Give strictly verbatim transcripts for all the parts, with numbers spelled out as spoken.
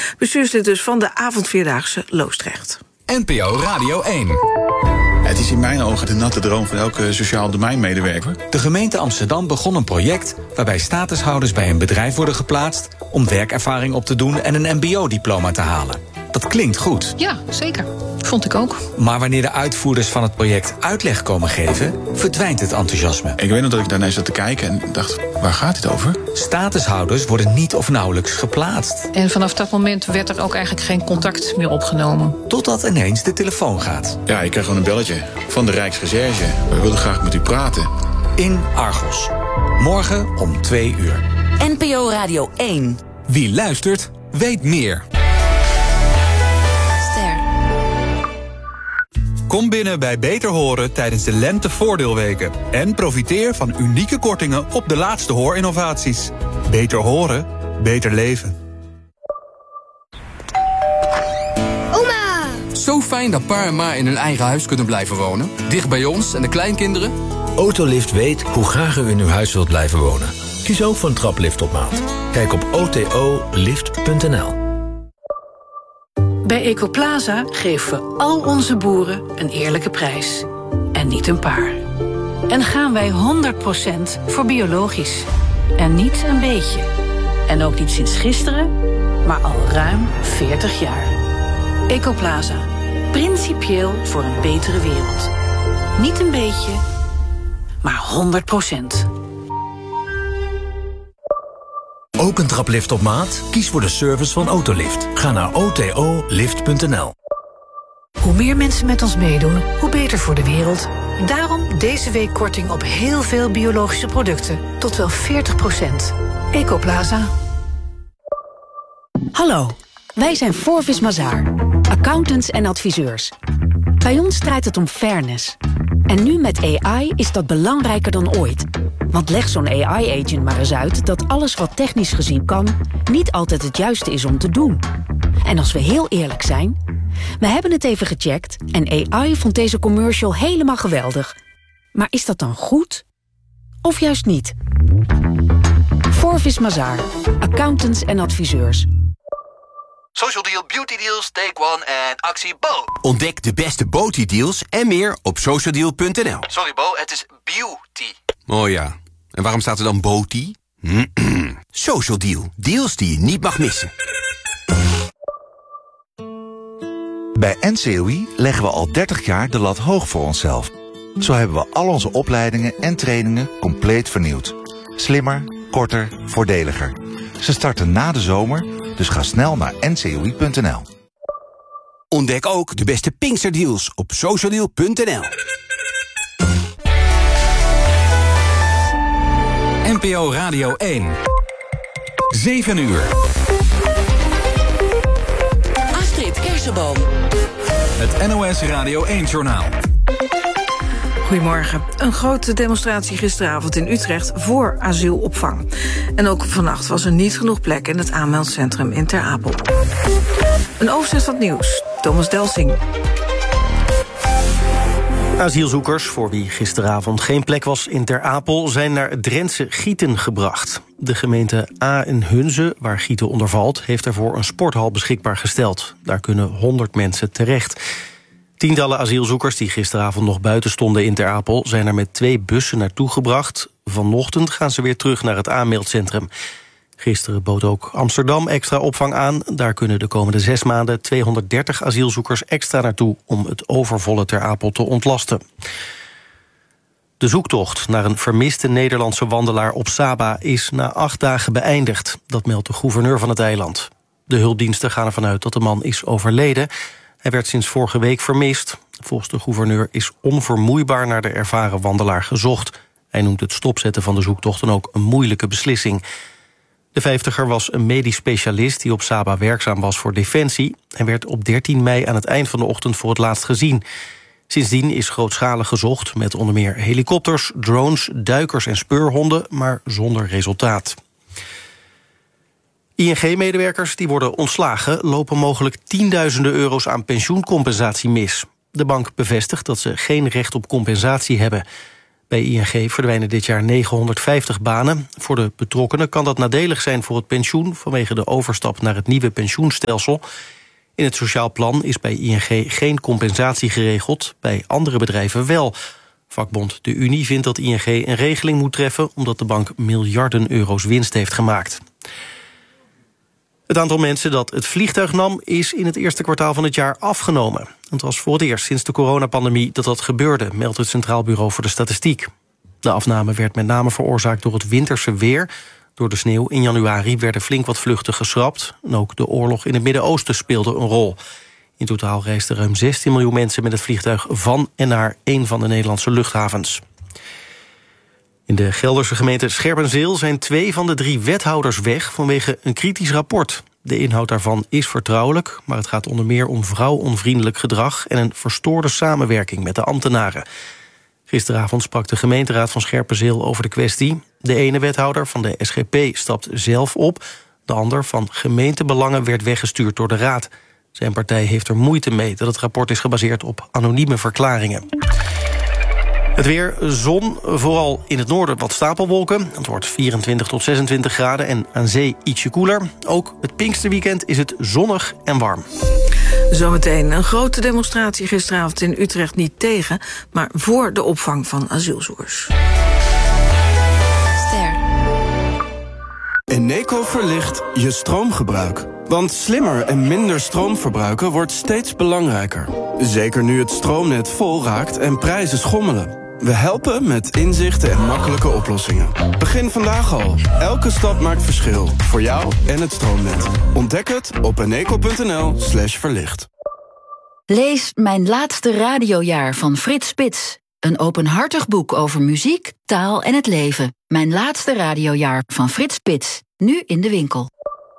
Bestuurslid dus van de avondvierdaagse Loosdrecht. N P O Radio één. Het is in mijn ogen de natte droom van elke sociaal domeinmedewerker. De gemeente Amsterdam begon een project waarbij statushouders bij een bedrijf worden geplaatst om werkervaring op te doen en een M B O-diploma te halen. Dat klinkt goed. Ja, zeker. Vond ik ook. Maar wanneer de uitvoerders van het project uitleg komen geven, verdwijnt het enthousiasme. Ik weet nog dat ik daarnaar zat te kijken en dacht, waar gaat dit over? Statushouders worden niet of nauwelijks geplaatst. En vanaf dat moment werd er ook eigenlijk geen contact meer opgenomen. Totdat ineens de telefoon gaat. Ja, ik kreeg gewoon een belletje van de Rijksrecherche. We willen graag met u praten. In Argos. Morgen om twee uur. N P O Radio één. Wie luistert, weet meer. Kom binnen bij Beter Horen tijdens de lentevoordeelweken. En profiteer van unieke kortingen op de laatste hoorinnovaties. Beter horen, beter leven. Oma! Zo fijn dat pa en ma in hun eigen huis kunnen blijven wonen. Dicht bij ons en de kleinkinderen. Autolift weet hoe graag u in uw huis wilt blijven wonen. Kies ook voor een traplift op maat. Kijk op o t o lift punt n l. Bij Ecoplaza geven we al onze boeren een eerlijke prijs. En niet een paar. En gaan wij honderd procent voor biologisch. En niet een beetje. En ook niet sinds gisteren, maar al ruim veertig jaar. Ecoplaza. Principieel voor een betere wereld. Niet een beetje, maar honderd procent. Ook een traplift op maat? Kies voor de service van Autolift. Ga naar o t o lift punt n l. Hoe meer mensen met ons meedoen, hoe beter voor de wereld. Daarom deze week korting op heel veel biologische producten. Tot wel veertig procent. Ecoplaza. Hallo, wij zijn Forvis Mazars, accountants en adviseurs. Bij ons draait het om fairness. En nu met A I is dat belangrijker dan ooit. Want leg zo'n A I-agent maar eens uit dat alles wat technisch gezien kan niet altijd het juiste is om te doen. En als we heel eerlijk zijn, we hebben het even gecheckt en A I vond deze commercial helemaal geweldig. Maar is dat dan goed? Of juist niet? Forvis Mazars, accountants en adviseurs. Social Deal, Beauty Deals, Take One en actie Bo. Ontdek de beste Beauty deals en meer op social deal punt n l. Sorry Bo, het is beauty. Oh ja, en waarom staat er dan Beauty? Social Deal, deals die je niet mag missen. Bij N C O I leggen we al dertig jaar de lat hoog voor onszelf. Zo hebben we al onze opleidingen en trainingen compleet vernieuwd. Slimmer, korter, voordeliger. Ze starten na de zomer, dus ga snel naar n c o i punt n l. Ontdek ook de beste Pinksterdeals op social deal punt n l. N P O Radio één. zeven uur. Astrid Kersenboom. Het N O S Radio één-journaal. Goedemorgen. Een grote demonstratie gisteravond in Utrecht voor asielopvang. En ook vannacht was er niet genoeg plek in het aanmeldcentrum in Ter Apel. Een overzicht van het nieuws. Thomas Delsing. Asielzoekers, voor wie gisteravond geen plek was in Ter Apel, zijn naar het Drentse Gieten gebracht. De gemeente A en Hunze, waar Gieten onder valt, heeft daarvoor een sporthal beschikbaar gesteld. Daar kunnen honderd mensen terecht. Tientallen asielzoekers die gisteravond nog buiten stonden in Ter Apel zijn er met twee bussen naartoe gebracht. Vanochtend gaan ze weer terug naar het aanmeldcentrum. Gisteren bood ook Amsterdam extra opvang aan. Daar kunnen de komende zes maanden tweehonderddertig asielzoekers extra naartoe om het overvolle Ter Apel te ontlasten. De zoektocht naar een vermiste Nederlandse wandelaar op Saba is na acht dagen beëindigd. Dat meldt de gouverneur van het eiland. De hulpdiensten gaan ervan uit dat de man is overleden. Hij werd sinds vorige week vermist. Volgens de gouverneur is onvermoeibaar naar de ervaren wandelaar gezocht. Hij noemt het stopzetten van de zoektocht dan ook een moeilijke beslissing. De vijftiger was een medisch specialist die op Saba werkzaam was voor Defensie. Hij werd op dertien mei aan het eind van de ochtend voor het laatst gezien. Sindsdien is grootschalig gezocht met onder meer helikopters, drones, duikers en speurhonden, maar zonder resultaat. I N G-medewerkers die worden ontslagen lopen mogelijk tienduizenden euro's aan pensioencompensatie mis. De bank bevestigt dat ze geen recht op compensatie hebben. Bij I N G verdwijnen dit jaar negenhonderdvijftig banen. Voor de betrokkenen kan dat nadelig zijn voor het pensioen vanwege de overstap naar het nieuwe pensioenstelsel. In het sociaal plan is bij I N G geen compensatie geregeld, bij andere bedrijven wel. Vakbond De Unie vindt dat I N G een regeling moet treffen omdat de bank miljarden euro's winst heeft gemaakt. Het aantal mensen dat het vliegtuig nam is in het eerste kwartaal van het jaar afgenomen. Het was voor het eerst sinds de coronapandemie dat dat gebeurde, meldt het Centraal Bureau voor de Statistiek. De afname werd met name veroorzaakt door het winterse weer. Door de sneeuw in januari werden flink wat vluchten geschrapt. En ook de oorlog in het Midden-Oosten speelde een rol. In totaal reisden ruim zestien miljoen mensen met het vliegtuig van en naar één van de Nederlandse luchthavens. In de Gelderse gemeente Scherpenzeel zijn twee van de drie wethouders weg vanwege een kritisch rapport. De inhoud daarvan is vertrouwelijk, maar het gaat onder meer om vrouwonvriendelijk gedrag en een verstoorde samenwerking met de ambtenaren. Gisteravond sprak de gemeenteraad van Scherpenzeel over de kwestie. De ene wethouder van de S G P stapt zelf op. De ander van gemeentebelangen werd weggestuurd door de raad. Zijn partij heeft er moeite mee dat het rapport is gebaseerd op anonieme verklaringen. Het weer, zon, vooral in het noorden wat stapelwolken. Het wordt vierentwintig tot zesentwintig graden en aan zee ietsje koeler. Ook het Pinksterweekend is het zonnig en warm. Zometeen een grote demonstratie gisteravond in Utrecht niet tegen, maar voor de opvang van asielzoekers. Ster. Eneco verlicht je stroomgebruik. Want slimmer en minder stroom verbruiken wordt steeds belangrijker. Zeker nu het stroomnet vol raakt en prijzen schommelen. We helpen met inzichten en makkelijke oplossingen. Begin vandaag al. Elke stap maakt verschil. Voor jou en het stroomnet. Ontdek het op eneco.nl slash verlicht. Lees Mijn laatste radiojaar van Frits Spits. Een openhartig boek over muziek, taal en het leven. Mijn laatste radiojaar van Frits Spits. Nu in de winkel.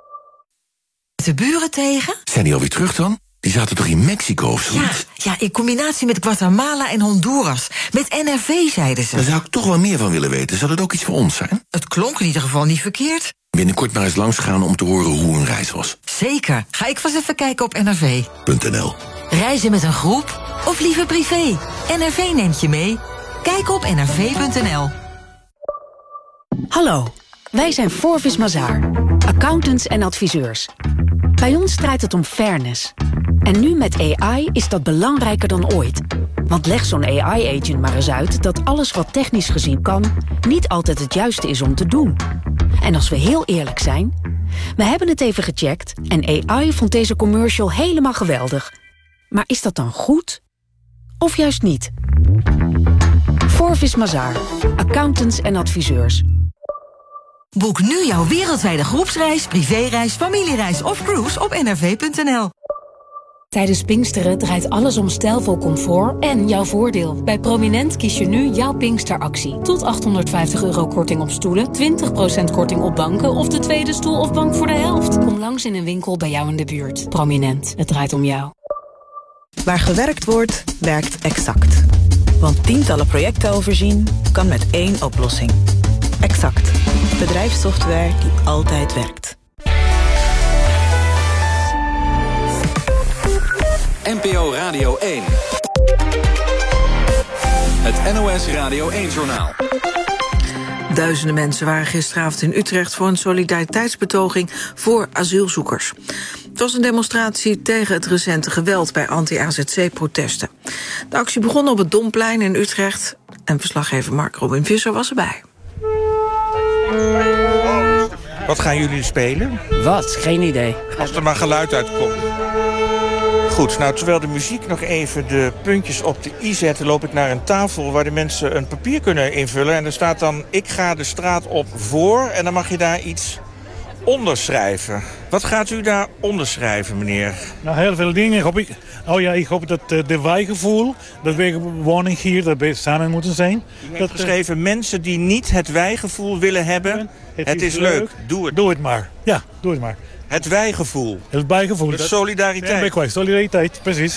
De buren tegen? Zijn die alweer terug dan? Die zaten toch in Mexico of zo? Ja, ja, in combinatie met Guatemala en Honduras. Met N R V, zeiden ze. Daar zou ik toch wel meer van willen weten. Zou dat ook iets voor ons zijn? Het klonk in ieder geval niet verkeerd. Binnenkort maar eens langs gaan om te horen hoe een reis was. Zeker. Ga ik vast even kijken op N R V punt n l. Reizen met een groep of liever privé? N R V neemt je mee. Kijk op N R V punt n l. Hallo, wij zijn Forvis Mazars, accountants en adviseurs. Bij ons draait het om fairness. En nu met A I is dat belangrijker dan ooit. Want leg zo'n A I-agent maar eens uit dat alles wat technisch gezien kan niet altijd het juiste is om te doen. En als we heel eerlijk zijn, we hebben het even gecheckt en A I vond deze commercial helemaal geweldig. Maar is dat dan goed? Of juist niet? Forvis Mazars, accountants en adviseurs. Boek nu jouw wereldwijde groepsreis, privéreis, familiereis of cruise op N R V punt n l. Tijdens Pinksteren draait alles om stijlvol comfort en jouw voordeel. Bij Prominent kies je nu jouw Pinksteractie. Tot achthonderdvijftig euro korting op stoelen, twintig procent korting op banken of de tweede stoel of bank voor de helft. Kom langs in een winkel bij jou in de buurt. Prominent, het draait om jou. Waar gewerkt wordt, werkt Exact. Want tientallen projecten overzien kan met één oplossing. Exact. Bedrijfssoftware die altijd werkt. N P O Radio één. Het N O S Radio één-journaal. Duizenden mensen waren gisteravond in Utrecht voor een solidariteitsbetoging voor asielzoekers. Het was een demonstratie tegen het recente geweld bij anti-A Z C-protesten. De actie begon op het Domplein in Utrecht en verslaggever Mark Robin Visser was erbij. Wat gaan jullie spelen? Wat? Geen idee. Als er maar geluid uitkomt. Goed, nou, terwijl de muziek nog even de puntjes op de i zet, loop ik naar een tafel waar de mensen een papier kunnen invullen. En er staat dan, ik ga de straat op voor, en dan mag je daar iets onderschrijven. Wat gaat u daar onderschrijven, meneer? Nou, heel veel dingen. Hoop ik, oh ja, ik hoop dat uh, de wijgevoel, dat we woning hier, dat we samen moeten zijn. U heeft dat, geschreven, uh, mensen die niet het wijgevoel willen hebben, het, het is, is leuk. leuk, doe het. Doe het maar, ja, doe het maar. Het wijgevoel. Het wijgevoel. De solidariteit. Ja, solidariteit, precies.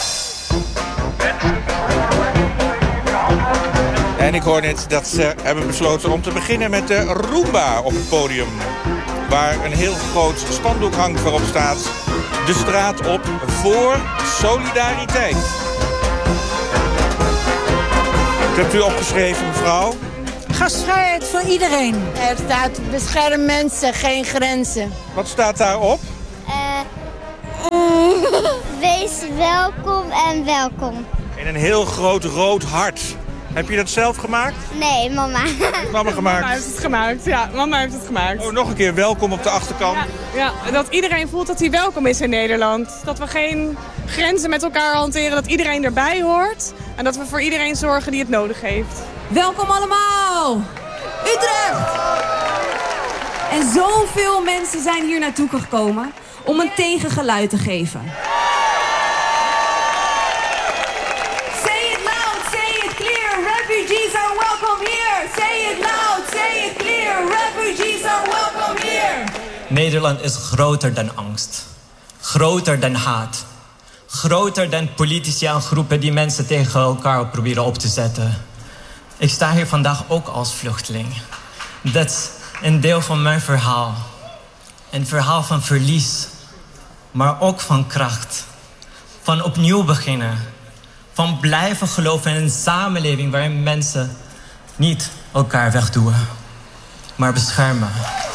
En ik hoor net dat ze hebben besloten om te beginnen met de Roomba op het podium. Waar een heel groot spandoek hangt waarop staat de straat op voor solidariteit. hebt u opgeschreven, mevrouw? Gastvrijheid voor iedereen. Er staat bescherm mensen, geen grenzen. Wat staat daarop? Uh, Wees welkom en welkom. In een heel groot rood hart. Heb je dat zelf gemaakt? Nee, mama. Mama gemaakt? Mama heeft het gemaakt, ja. Mama heeft het gemaakt. Oh, nog een keer welkom op de achterkant. Ja, ja, dat iedereen voelt dat hij welkom is in Nederland. Dat we geen grenzen met elkaar hanteren, dat iedereen erbij hoort. En dat we voor iedereen zorgen die het nodig heeft. Welkom allemaal! Utrecht! En zoveel mensen zijn hier naartoe gekomen om een tegengeluid te geven. Refugees are welcome here. Say it loud, say it clear. Refugees are welcome here. Nederland is groter dan angst. Groter dan haat. Groter dan politici en groepen die mensen tegen elkaar proberen op te zetten. Ik sta hier vandaag ook als vluchteling. Dat is een deel van mijn verhaal. Een verhaal van verlies. Maar ook van kracht. Van opnieuw beginnen. Van blijven geloven in een samenleving waarin mensen niet elkaar wegduwen, maar beschermen.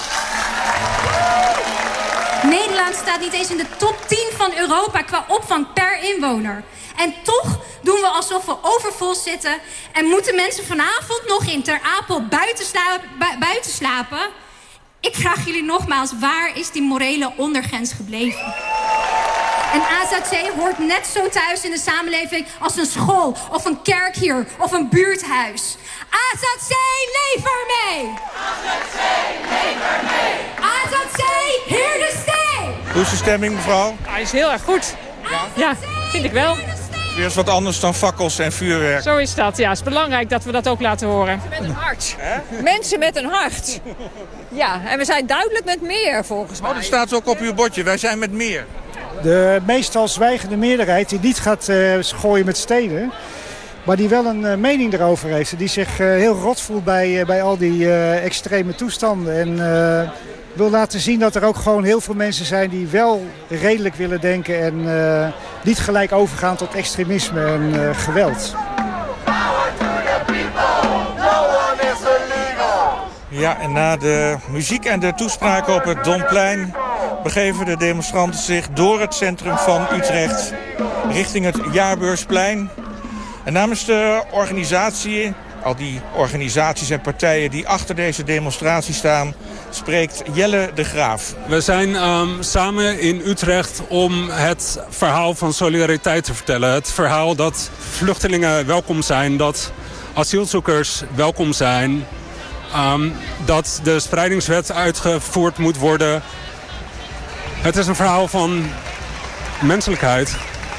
Nederland staat niet eens in de top tien van Europa qua opvang per inwoner. En toch doen we alsof we overvol zitten en moeten mensen vanavond nog in Ter Apel buiten, sla- bu- buiten slapen. Ik vraag jullie nogmaals, waar is die morele ondergrens gebleven? Een A Z C hoort net zo thuis in de samenleving als een school of een kerk hier of een buurthuis. A Z C, leef ermee! A Z C, leef ermee! A Z C, here to stay! Hoe is de stemming, mevrouw? Hij is heel erg goed. Ja, ja, vind ik wel. Weer eens wat anders dan fakkels en vuurwerk. Zo is dat, ja. Het is belangrijk dat we dat ook laten horen. Met een hart. Hè? Mensen met een hart. Ja, en we zijn duidelijk met meer, volgens mij. Oh, dat staat ook op uw bordje. Wij zijn met meer. De meestal zwijgende meerderheid die niet gaat uh, gooien met steden, maar die wel een uh, mening erover heeft. Die zich uh, heel rot voelt bij, uh, bij al die uh, extreme toestanden. En uh, wil laten zien dat er ook gewoon heel veel mensen zijn die wel redelijk willen denken en uh, niet gelijk overgaan tot extremisme en uh, geweld. Ja, en na de muziek en de toespraken op het Domplein begeven de demonstranten zich door het centrum van Utrecht richting het Jaarbeursplein. En namens de organisatie, al die organisaties en partijen die achter deze demonstratie staan, spreekt Jelle de Graaf. We zijn um, samen in Utrecht om het verhaal van solidariteit te vertellen. Het verhaal dat vluchtelingen welkom zijn, dat asielzoekers welkom zijn, um, dat de spreidingswet uitgevoerd moet worden. Het is een verhaal van menselijkheid.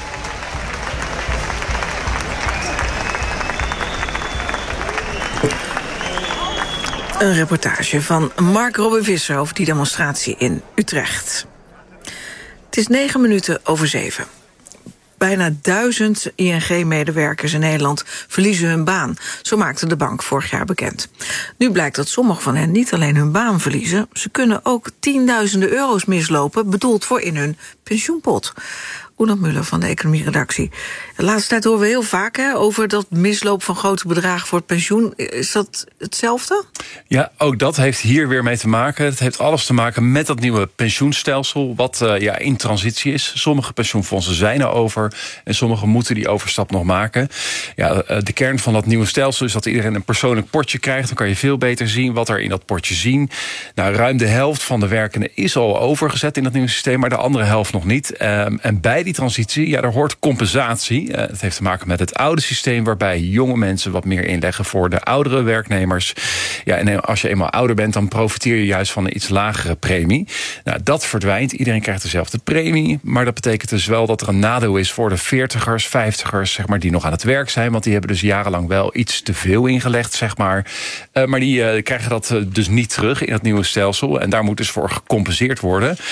Een reportage van Mark Robin Visser over die demonstratie in Utrecht. Het is negen minuten over zeven. Bijna duizend I N G-medewerkers in Nederland verliezen hun baan. Zo maakte de bank vorig jaar bekend. Nu blijkt dat sommige van hen niet alleen hun baan verliezen, ze kunnen ook tienduizenden euro's mislopen, bedoeld voor in hun pensioenpot. Oenat Muller van de economieredactie. De laatste tijd horen we heel vaak hè, over dat misloop van grote bedragen voor het pensioen. Is dat hetzelfde? Ja, ook dat heeft hier weer mee te maken. Het heeft alles te maken met dat nieuwe pensioenstelsel, wat uh, ja, in transitie is. Sommige pensioenfondsen zijn er over en sommige moeten die overstap nog maken. Ja, de kern van dat nieuwe stelsel is dat iedereen een persoonlijk potje krijgt. Dan kan je veel beter zien wat er in dat potje zien. Nou, ruim de helft van de werkenden is al overgezet in dat nieuwe systeem, maar de andere helft nog niet. Um, en bij die Die transitie, ja, daar hoort compensatie. Uh, het heeft te maken met het oude systeem, waarbij jonge mensen wat meer inleggen voor de oudere werknemers. Ja, en als je eenmaal ouder bent, dan profiteer je juist van een iets lagere premie. Nou, dat verdwijnt. Iedereen krijgt dezelfde premie. Maar dat betekent dus wel dat er een nadeel is voor de veertigers, vijftigers, zeg maar, die nog aan het werk zijn. Want die hebben dus jarenlang wel iets te veel ingelegd, zeg maar. Uh, maar die uh, krijgen dat uh, dus niet terug in het nieuwe stelsel. En daar moet dus voor gecompenseerd worden.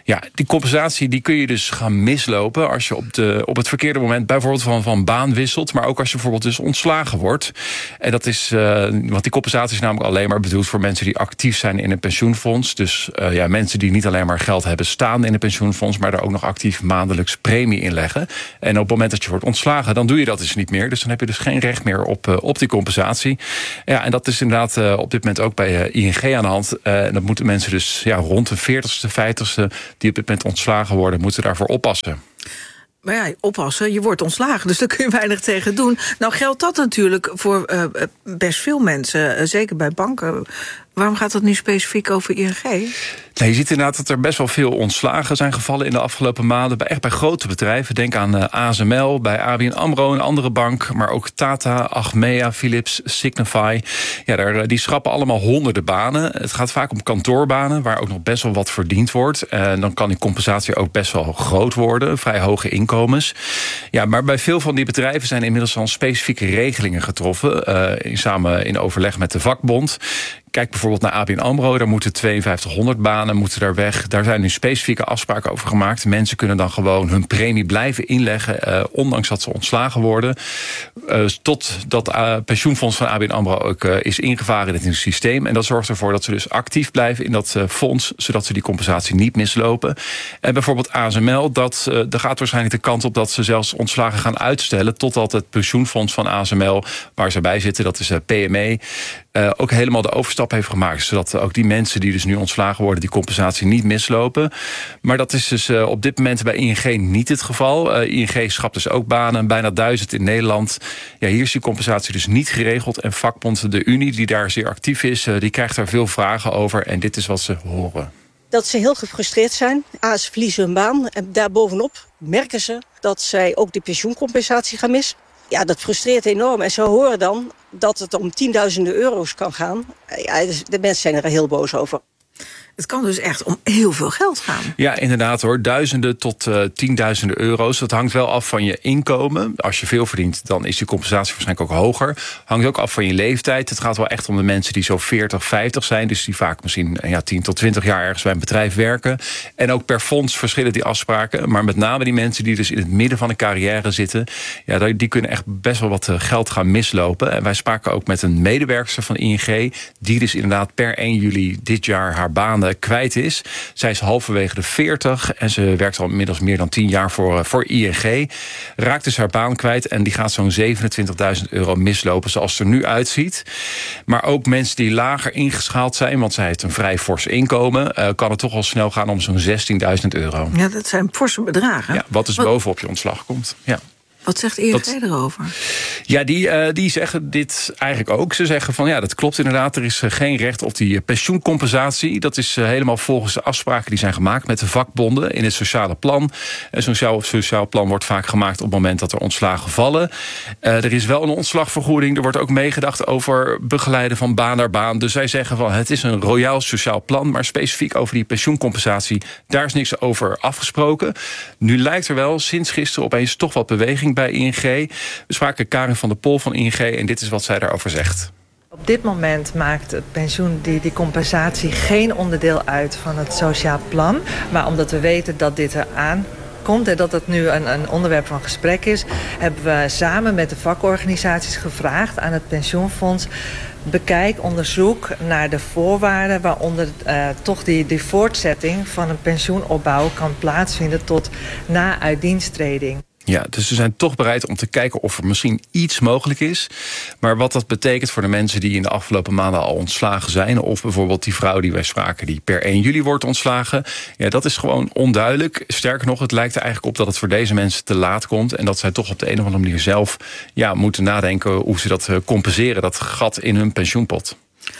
Ja, die compensatie die kun je dus gaan mislopen als je op, de, op het verkeerde moment bijvoorbeeld van, van baan wisselt, maar ook als je bijvoorbeeld dus ontslagen wordt. En dat is, uh, want die compensatie is namelijk alleen maar bedoeld voor mensen die actief zijn in een pensioenfonds. Dus uh, ja, mensen die niet alleen maar geld hebben staan in een pensioenfonds, maar daar ook nog actief maandelijks premie in leggen. En op het moment dat je wordt ontslagen, dan doe je dat dus niet meer. Dus dan heb je dus geen recht meer op, uh, op die compensatie. Ja, en dat is inderdaad uh, op dit moment ook bij uh, I N G aan de hand. Uh, en dat moeten mensen dus ja, rond de veertigste, vijftigste die op dit moment ontslagen worden, moeten daarvoor oppassen. Maar ja, oppassen, je wordt ontslagen, dus daar kun je weinig tegen doen. Nou geldt dat natuurlijk voor uh, best veel mensen, uh, zeker bij banken. Waarom gaat dat nu specifiek over I N G? Nee, je ziet inderdaad dat er best wel veel ontslagen zijn gevallen in de afgelopen maanden. Bij, echt bij grote bedrijven. Denk aan uh, A S M L, bij A B N AMRO, een andere bank. Maar ook Tata, Achmea, Philips, Signify. Ja, daar, die schrappen allemaal honderden banen. Het gaat vaak om kantoorbanen, waar ook nog best wel wat verdiend wordt. En dan kan die compensatie ook best wel groot worden. Vrij hoge inkomens. Ja, maar bij veel van die bedrijven zijn inmiddels al specifieke regelingen getroffen. Uh, in, samen in overleg met de vakbond. Kijk bijvoorbeeld naar A B N AMRO, daar moeten tweeënvijftighonderd banen moeten daar weg. Daar zijn nu specifieke afspraken over gemaakt. Mensen kunnen dan gewoon hun premie blijven inleggen, uh, ondanks dat ze ontslagen worden. Uh, totdat het uh, pensioenfonds van A B N AMRO ook uh, is ingevaren in het nieuwe systeem. En dat zorgt ervoor dat ze dus actief blijven in dat uh, fonds, zodat ze die compensatie niet mislopen. En bijvoorbeeld A S M L, dat, uh, daar gaat waarschijnlijk de kant op dat ze zelfs ontslagen gaan uitstellen, totdat het pensioenfonds van A S M L, waar ze bij zitten, dat is uh, P M E, uh, ook helemaal de overstap heeft gemaakt, zodat ook die mensen die dus nu ontslagen worden, die compensatie niet mislopen. Maar dat is dus uh, op dit moment bij I N G niet het geval. Uh, I N G schrapt dus ook banen, bijna duizend in Nederland. Ja, hier is die compensatie dus niet geregeld. En vakbond de Unie, die daar zeer actief is, uh, die krijgt daar veel vragen over. En dit is wat ze horen. Dat ze heel gefrustreerd zijn. A, ze verliezen hun baan. En daarbovenop merken ze dat zij ook de pensioencompensatie gaan missen. Ja, dat frustreert enorm. En ze horen dan dat het om tienduizenden euro's kan gaan. Ja, de mensen zijn er heel boos over. Het kan dus echt om heel veel geld gaan. Ja, inderdaad hoor. Duizenden tot uh, tienduizenden euro's. Dat hangt wel af van je inkomen. Als je veel verdient, dan is die compensatie waarschijnlijk ook hoger. Hangt ook af van je leeftijd. Het gaat wel echt om de mensen die zo veertig, vijftig zijn. Dus die vaak misschien ja, tien tot twintig jaar ergens bij een bedrijf werken. En ook per fonds verschillen die afspraken. Maar met name die mensen die dus in het midden van een carrière zitten, ja, die kunnen echt best wel wat geld gaan mislopen. En wij spraken ook met een medewerkster van I N G, die dus inderdaad per één juli dit jaar haar baan kwijt is. Zij is halverwege de veertig en ze werkt al inmiddels meer dan tien jaar voor, voor I N G. Raakt dus haar baan kwijt en die gaat zo'n zevenentwintigduizend euro mislopen zoals het er nu uitziet. Maar ook mensen die lager ingeschaald zijn, want zij heeft een vrij fors inkomen, uh, kan het toch al snel gaan om zo'n zestienduizend euro. Ja, dat zijn forse bedragen. Ja, wat dus wat, bovenop je ontslag komt. Ja. Wat zegt I N G dat, erover? Ja, die, uh, die zeggen dit eigenlijk ook. Ze zeggen van ja, dat klopt inderdaad. Er is uh, geen recht op die pensioencompensatie. Dat is uh, helemaal volgens de afspraken die zijn gemaakt met de vakbonden in het sociale plan. En zo'n sociaal, sociaal plan wordt vaak gemaakt op het moment dat er ontslagen vallen. Uh, er is wel een ontslagvergoeding. Er wordt ook meegedacht over begeleiden van baan naar baan. Dus zij zeggen van het is een royaal sociaal plan, maar specifiek over die pensioencompensatie, daar is niks over afgesproken. Nu lijkt er wel sinds gisteren opeens toch wat beweging bij I N G. We spraken Karin van der Pol van I N G en dit is wat zij daarover zegt. Op dit moment maakt het pensioen, die, die compensatie, geen onderdeel uit van het sociaal plan. Maar omdat we weten dat dit eraan komt en dat het nu een, een onderwerp van gesprek is, hebben we samen met de vakorganisaties gevraagd aan het pensioenfonds: bekijk, onderzoek naar de voorwaarden waaronder uh, toch die, die voortzetting van een pensioenopbouw kan plaatsvinden tot na uitdiensttreding. Ja, dus ze zijn toch bereid om te kijken of er misschien iets mogelijk is. Maar wat dat betekent voor de mensen die in de afgelopen maanden al ontslagen zijn, of bijvoorbeeld die vrouw die wij spraken die per één juli wordt ontslagen, ja, dat is gewoon onduidelijk. Sterker nog, het lijkt er eigenlijk op dat het voor deze mensen te laat komt en dat zij toch op de een of andere manier zelf ja, moeten nadenken hoe ze dat compenseren, dat gat in hun pensioenpot.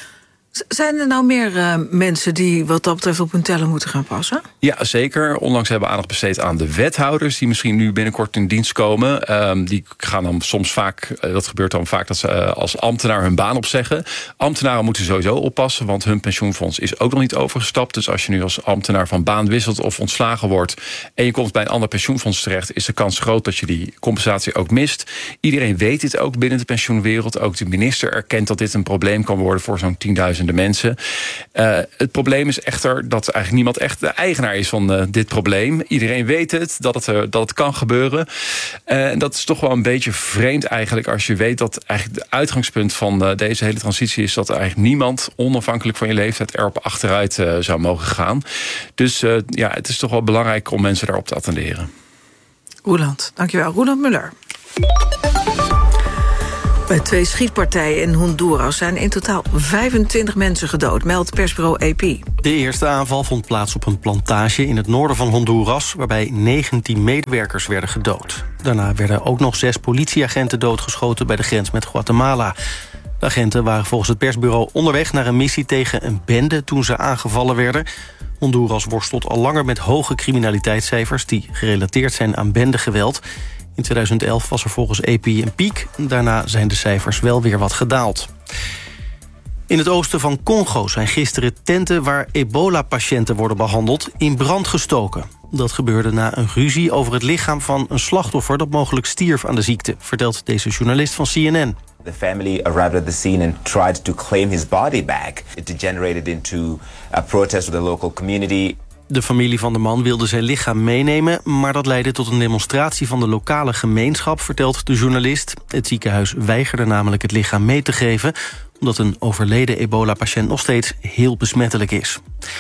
Zijn er nou meer uh, mensen die wat dat betreft op hun tellen moeten gaan passen? Ja, zeker. Onlangs hebben we aandacht besteed aan de wethouders die misschien nu binnenkort in dienst komen. Um, die gaan dan soms vaak, uh, dat gebeurt dan vaak dat ze uh, als ambtenaar hun baan opzeggen. Ambtenaren moeten sowieso oppassen, want hun pensioenfonds is ook nog niet overgestapt. Dus als je nu als ambtenaar van baan wisselt of ontslagen wordt en je komt bij een ander pensioenfonds terecht, is de kans groot dat je die compensatie ook mist. Iedereen weet dit ook binnen de pensioenwereld. Ook de minister erkent dat dit een probleem kan worden voor zo'n tienduizend duizenden mensen. Uh, het probleem is echter dat eigenlijk niemand echt de eigenaar is van uh, dit probleem. Iedereen weet het, dat het, uh, dat het kan gebeuren. Uh, en dat is toch wel een beetje vreemd eigenlijk als je weet dat eigenlijk het uitgangspunt van uh, deze hele transitie is dat er eigenlijk niemand onafhankelijk van je leeftijd erop achteruit uh, zou mogen gaan. Dus uh, ja, het is toch wel belangrijk om mensen daarop te attenderen. Roeland, dankjewel. Roeland Muller. Bij twee schietpartijen in Honduras zijn in totaal vijfentwintig mensen gedood, meldt persbureau A P. De eerste aanval vond plaats op een plantage in het noorden van Honduras, waarbij negentien medewerkers werden gedood. Daarna werden ook nog zes politieagenten doodgeschoten bij de grens met Guatemala. De agenten waren volgens het persbureau onderweg naar een missie tegen een bende toen ze aangevallen werden. Honduras worstelt al langer met hoge criminaliteitscijfers die gerelateerd zijn aan bendegeweld. In tweeduizend elf was er volgens A P een piek. Daarna zijn de cijfers wel weer wat gedaald. In het oosten van Congo zijn gisteren tenten waar ebola-patiënten worden behandeld in brand gestoken. Dat gebeurde na een ruzie over het lichaam van een slachtoffer dat mogelijk stierf aan de ziekte, vertelt deze journalist van C N N. The family arrived at the scene and tried to claim his body back. It degenerated into a protest with the local community. De familie van de man wilde zijn lichaam meenemen, maar dat leidde tot een demonstratie van de lokale gemeenschap, vertelt de journalist. Het ziekenhuis weigerde namelijk het lichaam mee te geven, omdat een overleden ebola-patiënt nog steeds heel besmettelijk is.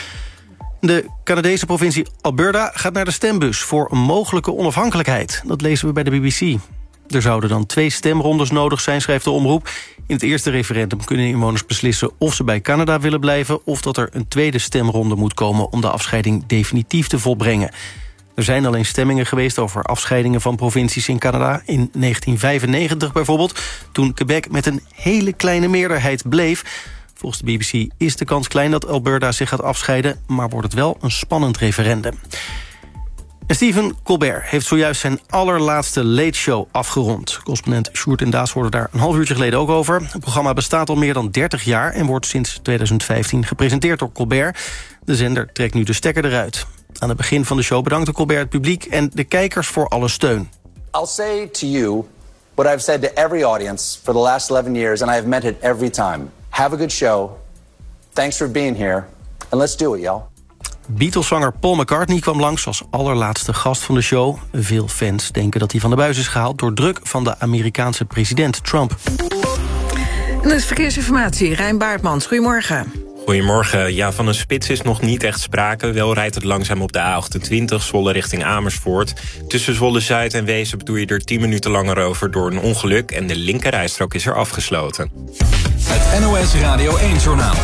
De Canadese provincie Alberta gaat naar de stembus voor een mogelijke onafhankelijkheid. Dat lezen we bij de B B C. Er zouden dan twee stemrondes nodig zijn, schrijft de omroep. In het eerste referendum kunnen inwoners beslissen of ze bij Canada willen blijven, of dat er een tweede stemronde moet komen om de afscheiding definitief te volbrengen. Er zijn al eens stemmingen geweest over afscheidingen van provincies in Canada. In negentien vijfennegentig bijvoorbeeld, toen Quebec met een hele kleine meerderheid bleef. Volgens de B B C is de kans klein dat Alberta zich gaat afscheiden, maar wordt het wel een spannend referendum. En Stephen Colbert heeft zojuist zijn allerlaatste Late Show afgerond. Correspondent Sjoerd en Daas hoorden daar een half uurtje geleden ook over. Het programma bestaat al meer dan dertig jaar en wordt sinds tweeduizend vijftien gepresenteerd door Colbert. De zender trekt nu de stekker eruit. Aan het begin van de show bedankte Colbert het publiek en de kijkers voor alle steun. I'll say to you what I've said to every audience for the last eleven years, and I have meant it every time. Have a good show. Thanks for being here. And let's do it, y'all. Beatles-zanger Paul McCartney kwam langs als allerlaatste gast van de show. Veel fans denken dat hij van de buis is gehaald door druk van de Amerikaanse president Trump. En dat is verkeersinformatie. Rijn Baartmans, goedemorgen. Goedemorgen. Ja, van een spits is nog niet echt sprake. Wel rijdt het langzaam op de A achtentwintig, Zwolle richting Amersfoort. Tussen Zwolle-Zuid en Weesp doe je er tien minuten langer over door een ongeluk en de linkerrijstrook is er afgesloten. Het N O S Radio één-journaal.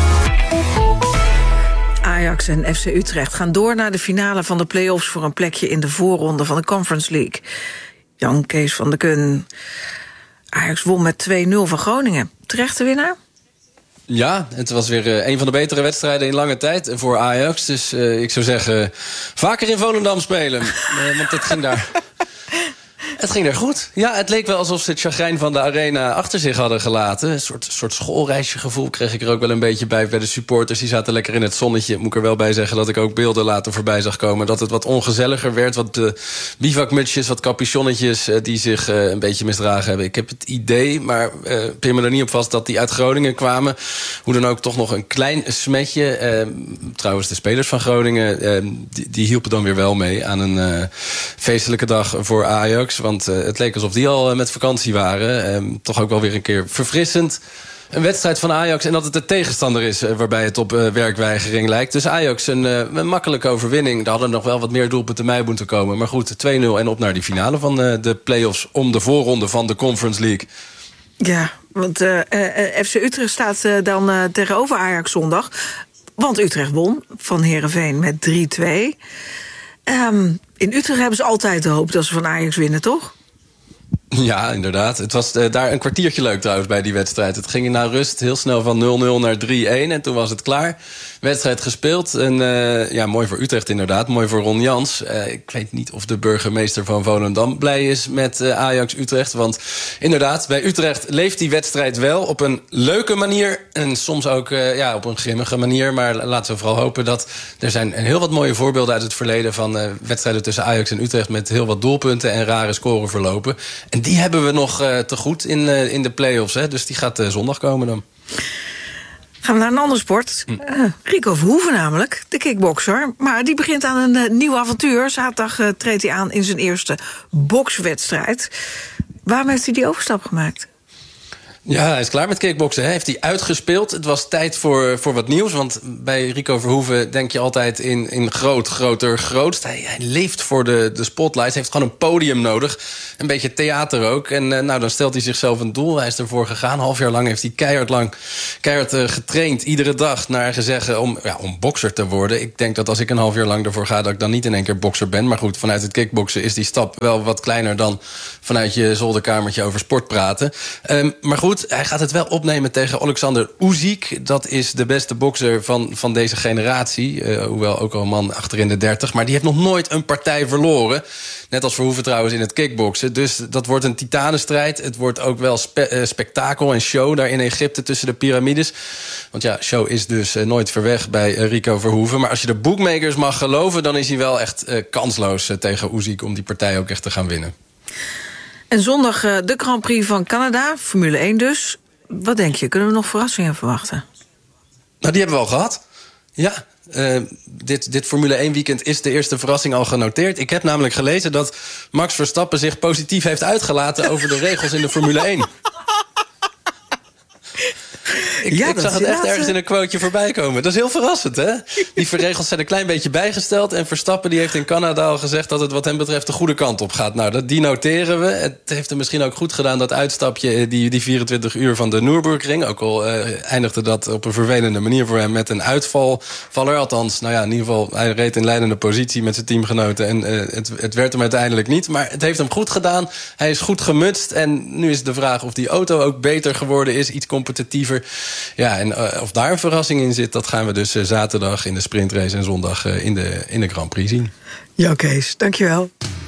Ajax en F C Utrecht gaan door naar de finale van de play-offs voor een plekje in de voorronde van de Conference League. Jan Kees van der Kun. Ajax won met twee nul van Groningen. Terechte winnaar? Ja, het was weer uh, een van de betere wedstrijden in lange tijd voor Ajax. Dus uh, ik zou zeggen, vaker in Volendam spelen. uh, want het ging daar... Het ging daar goed. Ja, het leek wel alsof ze het chagrijn van de arena achter zich hadden gelaten. Een soort, soort schoolreisjegevoel kreeg ik er ook wel een beetje bij bij de supporters. Die zaten lekker in het zonnetje. Moet ik er wel bij zeggen dat ik ook beelden later voorbij zag komen. Dat het wat ongezelliger werd. Wat uh, bivakmutsjes, wat capuchonnetjes uh, die zich uh, een beetje misdragen hebben. Ik heb het idee, maar uh, pin me er niet op vast, dat die uit Groningen kwamen. Hoe dan ook toch nog een klein smetje. Uh, trouwens, de spelers van Groningen, uh, die, die hielpen dan weer wel mee aan een uh, feestelijke dag voor Ajax. Want uh, het leek alsof die al uh, met vakantie waren. Um, toch ook wel weer een keer verfrissend. Een wedstrijd van Ajax en dat het de tegenstander is uh, waarbij het op uh, werkweigering lijkt. Dus Ajax een, uh, een makkelijke overwinning. Er hadden nog wel wat meer doelpunten bij moeten komen. Maar goed, twee nul en op naar die finale van uh, de play-offs om de voorronde van de Conference League. Ja, want uh, uh, F C Utrecht staat uh, dan uh, tegenover Ajax zondag. Want Utrecht won van Heerenveen met drie twee. Um, in Utrecht hebben ze altijd de hoop dat ze van Ajax winnen, toch? Ja, inderdaad. Het was uh, daar een kwartiertje leuk trouwens bij die wedstrijd. Het ging na rust heel snel van nul nul naar drie een en toen was het klaar. Wedstrijd gespeeld en uh, ja, mooi voor Utrecht inderdaad. Mooi voor Ron Jans. Uh, ik weet niet of de burgemeester van Volendam blij is met uh, Ajax-Utrecht. Want inderdaad, bij Utrecht leeft die wedstrijd wel op een leuke manier. En soms ook uh, ja, op een grimmige manier. Maar laten we vooral hopen dat er zijn heel wat mooie voorbeelden uit het verleden van uh, wedstrijden tussen Ajax en Utrecht met heel wat doelpunten en rare scoreverlopen. En die hebben we nog uh, te goed in, uh, in de play-offs. Hè? Dus die gaat uh, zondag komen dan. Gaan we naar een andere sport. Uh, Rico Verhoeven namelijk, de kickbokser. Maar die begint aan een uh, nieuw avontuur. Zaterdag uh, treedt hij aan in zijn eerste bokswedstrijd. Waarom heeft hij die overstap gemaakt? Ja, hij is klaar met kickboksen. Hij heeft hij uitgespeeld. Het was tijd voor, voor wat nieuws. Want bij Rico Verhoeven denk je altijd in, in groot, groter, grootst. Hij, hij leeft voor de, de spotlight. Hij heeft gewoon een podium nodig. Een beetje theater ook. En uh, nou, dan stelt hij zichzelf een doel. Hij is ervoor gegaan. Een half jaar lang heeft hij keihard, lang, keihard uh, getraind. Iedere dag naar gezeggen om, ja, om bokser te worden. Ik denk dat als ik een half jaar lang ervoor ga, dat ik dan niet in één keer bokser ben. Maar goed, vanuit het kickboksen is die stap wel wat kleiner dan vanuit je zolderkamertje over sport praten. Um, maar goed. Hij gaat het wel opnemen tegen Alexander Usyk. Dat is de beste bokser van, van deze generatie. Uh, hoewel ook al een man achter in de dertig. Maar die heeft nog nooit een partij verloren. Net als Verhoeven trouwens in het kickboksen. Dus dat wordt een titanenstrijd. Het wordt ook wel spe- uh, spektakel en show daar in Egypte tussen de piramides. Want ja, show is dus uh, nooit ver weg bij uh, Rico Verhoeven. Maar als je de bookmakers mag geloven, dan is hij wel echt uh, kansloos uh, tegen Usyk om die partij ook echt te gaan winnen. En zondag uh, de Grand Prix van Canada, Formule één dus. Wat denk je, kunnen we nog verrassingen verwachten? Nou, die hebben we al gehad. Ja, uh, dit, dit Formule één weekend is de eerste verrassing al genoteerd. Ik heb namelijk gelezen dat Max Verstappen zich positief heeft uitgelaten over de regels in de Formule één. Ik, ja, ik zag het echt ergens in een quoteje voorbij komen. Dat is heel verrassend, hè? Die regels zijn een klein beetje bijgesteld. En Verstappen die heeft in Canada al gezegd dat het wat hem betreft de goede kant op gaat. Nou, dat, die noteren we. Het heeft hem misschien ook goed gedaan, dat uitstapje, die, die vierentwintig uur van de Nürburgring. Ook al uh, eindigde dat op een vervelende manier voor hem met een uitvalvaller. Althans, nou ja, in ieder geval, hij reed in leidende positie met zijn teamgenoten. En uh, het, het werd hem uiteindelijk niet. Maar het heeft hem goed gedaan. Hij is goed gemutst. En nu is de vraag of die auto ook beter geworden is. Iets competitiever. Ja, en uh, of daar een verrassing in zit, dat gaan we dus uh, zaterdag in de sprintrace en zondag uh, in, de, in de Grand Prix zien. Ja, Kees, dankjewel.